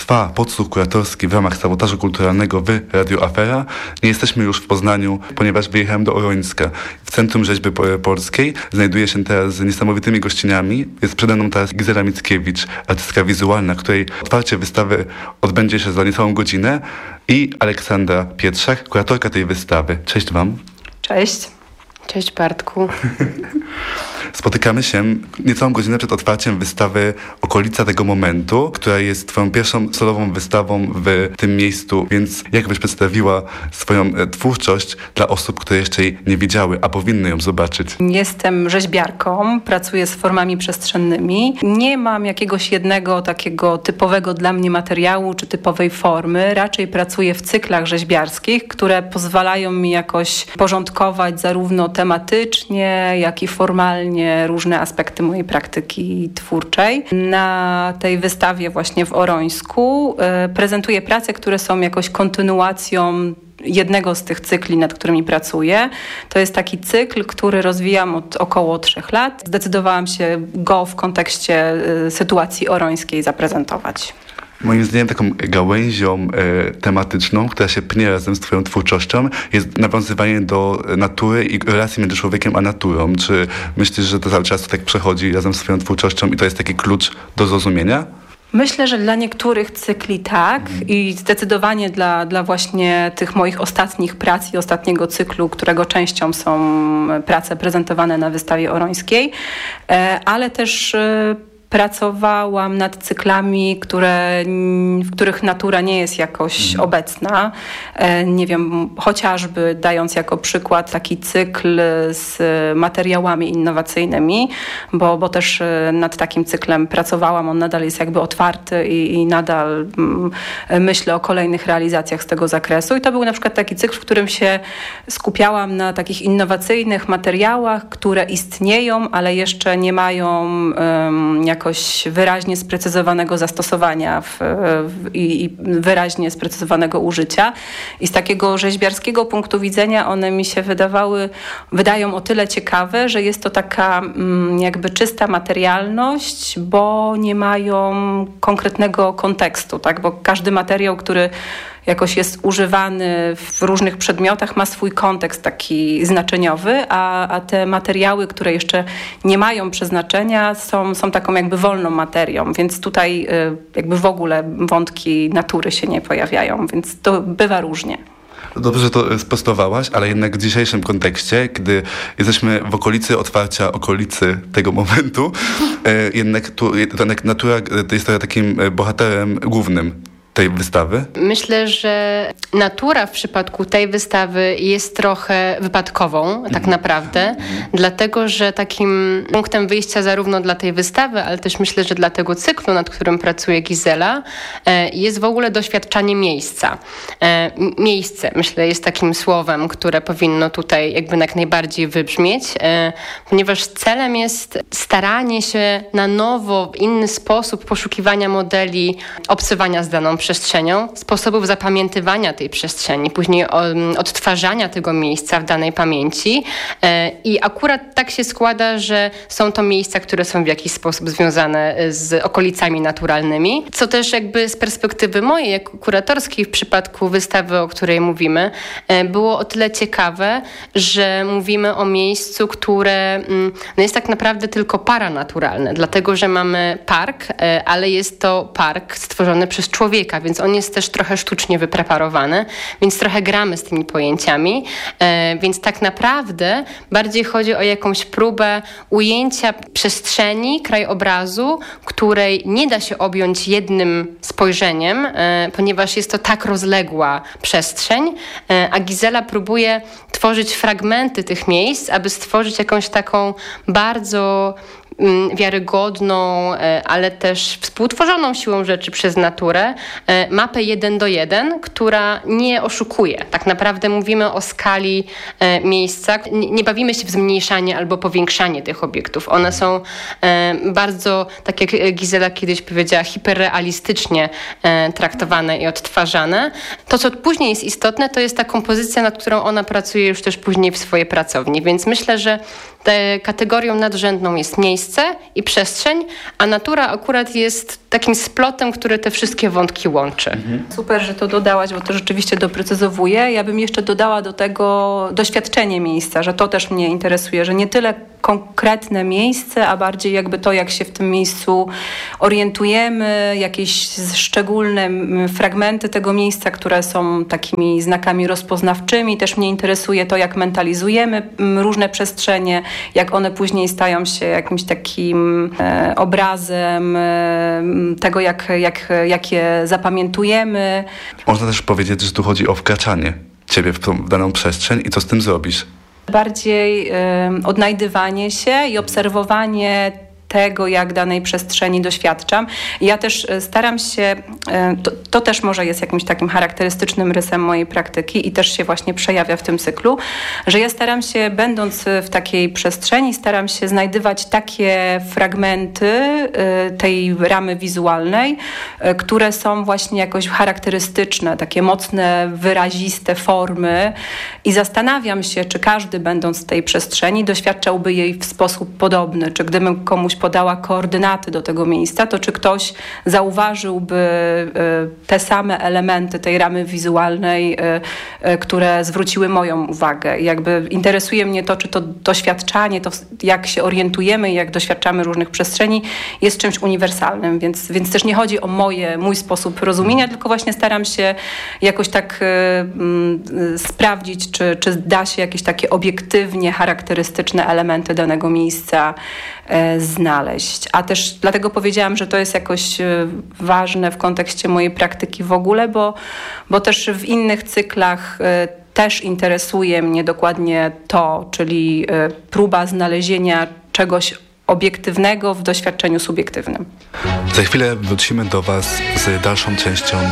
Trwa podsłuch kuratorski w ramach sabotażu kulturalnego w Radio Afera. Nie jesteśmy już w Poznaniu, ponieważ wyjechałem do Orońska. W Centrum Rzeźby Polskiej znajduję się teraz z niesamowitymi gościniami. Jest przede mną teraz Gizela Mickiewicz, artystka wizualna, której otwarcie wystawy odbędzie się za niecałą godzinę, i Aleksandra Pietrzak, kuratorka tej wystawy. Cześć wam. Cześć. Cześć Bartku. Spotykamy się niecałą godzinę przed otwarciem wystawy Okolica tego momentu, która jest twoją pierwszą solową wystawą w tym miejscu, więc jak byś przedstawiła swoją twórczość dla osób, które jeszcze jej nie widziały, a powinny ją zobaczyć? Jestem rzeźbiarką, pracuję z formami przestrzennymi. Nie mam jakiegoś jednego takiego typowego dla mnie materiału czy typowej formy. Raczej pracuję w cyklach rzeźbiarskich, które pozwalają mi jakoś porządkować zarówno tematycznie, jak i formalnie różne aspekty mojej praktyki twórczej. Na tej wystawie właśnie w Orońsku prezentuję prace, które są jakoś kontynuacją jednego z tych cykli, nad którymi pracuję. To jest taki cykl, który rozwijam od około 3 lat. Zdecydowałam się go w kontekście sytuacji orońskiej zaprezentować. Moim zdaniem taką gałęzią tematyczną, która się pnie razem z twoją twórczością, jest nawiązywanie do natury i relacji między człowiekiem a naturą. Czy myślisz, że to cały czas tak przechodzi razem z twoją twórczością i to jest taki klucz do zrozumienia? Myślę, że dla niektórych cykli tak i zdecydowanie dla właśnie tych moich ostatnich prac i ostatniego cyklu, którego częścią są prace prezentowane na wystawie orońskiej, ale też pracowałam nad cyklami, w których natura nie jest jakoś obecna. Nie wiem, chociażby dając jako przykład taki cykl z materiałami innowacyjnymi, bo też nad takim cyklem pracowałam. On nadal jest jakby otwarty i nadal myślę o kolejnych realizacjach z tego zakresu. I to był na przykład taki cykl, w którym się skupiałam na takich innowacyjnych materiałach, które istnieją, ale jeszcze nie mają jakoś wyraźnie sprecyzowanego zastosowania i wyraźnie sprecyzowanego użycia. I z takiego rzeźbiarskiego punktu widzenia one mi się wydają o tyle ciekawe, że jest to taka jakby czysta materialność, bo nie mają konkretnego kontekstu, tak? Bo każdy materiał, który jakoś jest używany w różnych przedmiotach, ma swój kontekst taki znaczeniowy, a te materiały, które jeszcze nie mają przeznaczenia, są taką jakby wolną materią, więc tutaj jakby w ogóle wątki natury się nie pojawiają, więc to bywa różnie. Dobrze, że to sprostowałaś, ale jednak w dzisiejszym kontekście, gdy jesteśmy w okolicy okolicy tego momentu, jednak natura jest takim bohaterem głównym tej wystawy? Myślę, że natura w przypadku tej wystawy jest trochę wypadkową, tak naprawdę, dlatego, że takim punktem wyjścia zarówno dla tej wystawy, ale też myślę, że dla tego cyklu, nad którym pracuje Gizela, jest w ogóle doświadczanie miejsca. Miejsce, myślę, jest takim słowem, które powinno tutaj jakby jak najbardziej wybrzmieć, ponieważ celem jest staranie się na nowo, w inny sposób poszukiwania modeli obcowania z daną przestrzenią, sposobów zapamiętywania tej przestrzeni, później odtwarzania tego miejsca w danej pamięci. I akurat tak się składa, że są to miejsca, które są w jakiś sposób związane z okolicami naturalnymi, co też jakby z perspektywy mojej, jako kuratorskiej w przypadku wystawy, o której mówimy, było o tyle ciekawe, że mówimy o miejscu, które jest tak naprawdę tylko paranaturalne, dlatego, że mamy park, ale jest to park stworzony przez człowieka, więc on jest też trochę sztucznie wypreparowany, więc trochę gramy z tymi pojęciami, więc tak naprawdę bardziej chodzi o jakąś próbę ujęcia przestrzeni, krajobrazu, której nie da się objąć jednym spojrzeniem, ponieważ jest to tak rozległa przestrzeń, a Gizela próbuje tworzyć fragmenty tych miejsc, aby stworzyć jakąś taką bardzo wiarygodną, ale też współtworzoną siłą rzeczy przez naturę mapę 1:1, która nie oszukuje. Tak naprawdę mówimy o skali miejsca. Nie bawimy się w zmniejszanie albo powiększanie tych obiektów. One są bardzo, tak jak Gizela kiedyś powiedziała, hiperrealistycznie traktowane i odtwarzane. To, co później jest istotne, to jest ta kompozycja, nad którą ona pracuje już też później w swojej pracowni. Więc myślę, że Kategorią nadrzędną jest miejsce i przestrzeń, a natura akurat jest takim splotem, który te wszystkie wątki łączy. Super, że to dodałaś, bo to rzeczywiście doprecyzowuje. Ja bym jeszcze dodała do tego doświadczenie miejsca, że to też mnie interesuje, że nie tyle konkretne miejsce, a bardziej jakby to, jak się w tym miejscu orientujemy, jakieś szczególne fragmenty tego miejsca, które są takimi znakami rozpoznawczymi. Też mnie interesuje to, jak mentalizujemy różne przestrzenie, jak one później stają się jakimś takim obrazem tego, jak je zapamiętujemy. Można też powiedzieć, że tu chodzi o wkraczanie ciebie w daną przestrzeń i co z tym zrobisz. Bardziej odnajdywanie się i obserwowanie tego, jak danej przestrzeni doświadczam. Ja też staram się, to też może jest jakimś takim charakterystycznym rysem mojej praktyki i też się właśnie przejawia w tym cyklu, że ja staram się, będąc w takiej przestrzeni, staram się znajdywać takie fragmenty tej ramy wizualnej, które są właśnie jakoś charakterystyczne, takie mocne, wyraziste formy i zastanawiam się, czy każdy, będąc w tej przestrzeni, doświadczałby jej w sposób podobny, czy gdybym komuś podała koordynaty do tego miejsca, to czy ktoś zauważyłby te same elementy tej ramy wizualnej, które zwróciły moją uwagę. I jakby interesuje mnie to, czy to doświadczanie, to jak się orientujemy i jak doświadczamy różnych przestrzeni, jest czymś uniwersalnym, więc też nie chodzi o mój sposób rozumienia, tylko właśnie staram się jakoś tak sprawdzić, czy da się jakieś takie obiektywnie charakterystyczne elementy danego miejsca znaleźć. A też dlatego powiedziałam, że to jest jakoś ważne w kontekście mojej praktyki w ogóle, bo też w innych cyklach też interesuje mnie dokładnie to, czyli próba znalezienia czegoś obiektywnego w doświadczeniu subiektywnym. Za chwilę wrócimy do Was z dalszą częścią